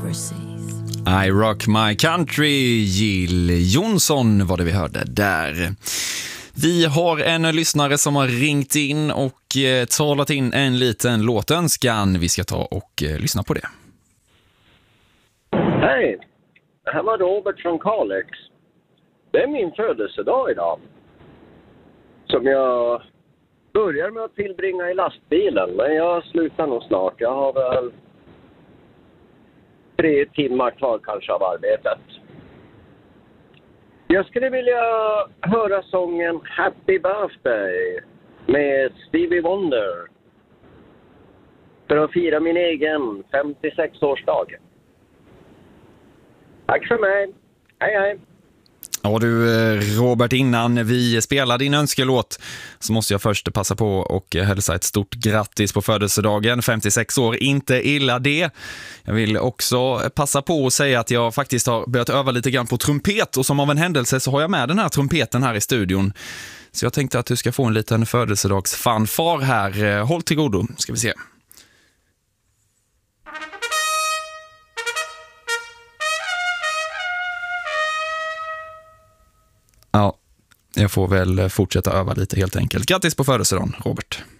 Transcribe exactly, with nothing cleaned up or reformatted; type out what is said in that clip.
I Rock My Country, Jill Johnson var det vi hörde där. Vi har en lyssnare som har ringt in och eh, talat in en liten låtönskan. Vi ska ta och eh, lyssna på det. Hej, det här var Robert från Kalix. Det är min födelsedag idag. Som jag börjar med att tillbringa i lastbilen. Men jag slutar nog snart. Jag har väl tre timmar kvar kanske av arbetet. Jag skulle vilja höra sången Happy Birthday med Stevie Wonder. För att fira min egen femtiosex-årsdag. Tack för mig. Hej hej. Ja du Robert, innan vi spelar din önskelåt så måste jag först passa på och hälsa ett stort grattis på födelsedagen. femtiosex år, inte illa det. Jag vill också passa på att säga att jag faktiskt har börjat öva lite grann på trumpet, och som av en händelse så har jag med den här trumpeten här i studion. Så jag tänkte att du ska få en liten födelsedagsfanfar här. Håll till godo, ska vi se. Ja, jag får väl fortsätta öva lite helt enkelt. Grattis på födelsedagen, Robert.